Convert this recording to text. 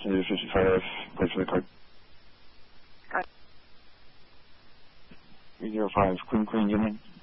to 55, place for the card. 305, Queen, get in.